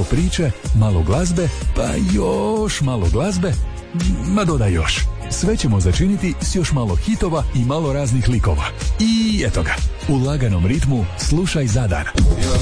Malo priče, malo glazbe, pa još malo glazbe, ma dodaj još. Sve ćemo začiniti s još malo hitova i malo raznih likova. I eto ga, u laganom ritmu slušaj Zadar.